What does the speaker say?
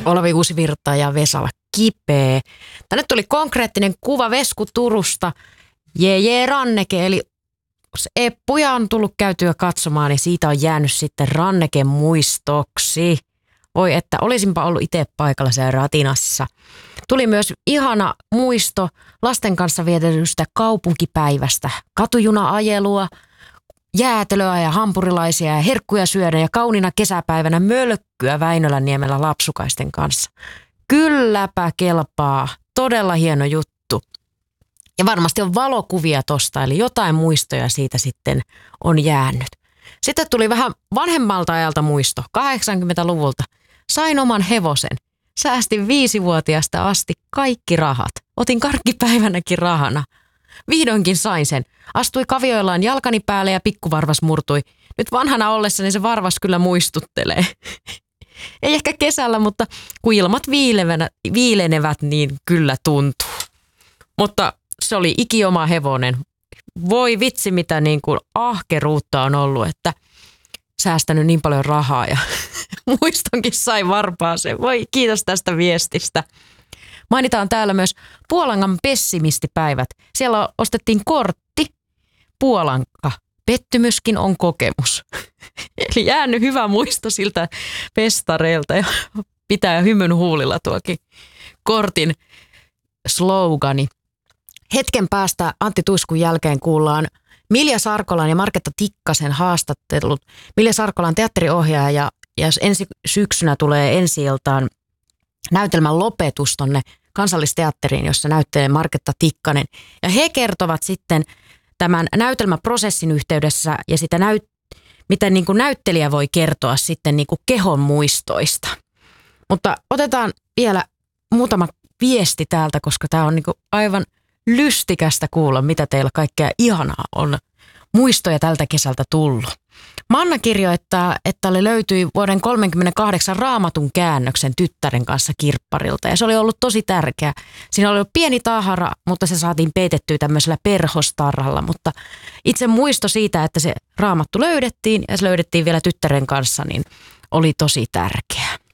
Olavi Uusivirta ja Vesala Kipeä. Tänne tuli konkreettinen kuva Vesku Turusta. Jee Ranneke, eli Eppuja on tullut käytyä katsomaan ja siitä on jäänyt sitten Ranneken muistoksi. Voi että olisinpa ollut itse paikalla siellä ratinassa. Tuli myös ihana muisto lasten kanssa vietetystä kaupunkipäivästä. Katujuna-ajelua, jäätelöä ja hampurilaisia ja herkkuja syödä ja kauniina kesäpäivänä mölkkyä Väinölänniemellä lapsukaisten kanssa. Kylläpä kelpaa. Todella hieno juttu. Ja varmasti on valokuvia tosta, eli jotain muistoja siitä sitten on jäänyt. Sitten tuli vähän vanhemmalta ajalta muisto, 80-luvulta. Sain oman hevosen. Säästin 5-vuotiaasta asti kaikki rahat. Otin karkkipäivänäkin rahana. Vihdoinkin sain sen. Astui kavioillaan jalkani päälle ja pikkuvarvas murtui. Nyt vanhana ollessani se varvas kyllä muistuttelee. Ei ehkä kesällä, mutta kun ilmat viilenevät, niin kyllä tuntuu. Mutta se oli ikioma hevonen. Voi vitsi, mitä niin kuin ahkeruutta on ollut, että säästänyt niin paljon rahaa ja muistonkin sai varpaaseen. Voi kiitos tästä viestistä. Mainitaan täällä myös Puolangan pessimistipäivät. Siellä ostettiin kortti. Puolanka. Pettymyskin on kokemus. Eli jäänyt hyvä muisto siltä festareilta ja pitää hymyn huulilla tuokin kortin slogani. Hetken päästä Antti Tuiskun jälkeen kuullaan Milja Sarkolan ja Marketta Tikkasen haastattelut. Milja Sarkola on teatteriohjaaja ja ensi syksynä tulee ensi-iltaan näytelmän lopetus tonne Kansallisteatteriin, jossa näyttelee Marketta Tikkanen. Ja he kertovat sitten tämän näytelmäprosessin yhteydessä ja sitä miten niin kuin näyttelijä voi kertoa sitten niin kuin kehon muistoista. Mutta otetaan vielä muutama viesti täältä, koska tämä on niin kuin aivan lystikästä kuulla, mitä teillä kaikkea ihanaa on muistoja tältä kesältä tullut. Manna kirjoittaa, että löytyi vuoden 1938 Raamatun käännöksen tyttären kanssa kirpparilta ja se oli ollut tosi tärkeä. Siinä oli ollut pieni tahara, mutta se saatiin peitettyä tämmöisellä perhostarralla, mutta itse muisto siitä, että se Raamattu löydettiin ja se löydettiin vielä tyttären kanssa, niin oli tosi tärkeä.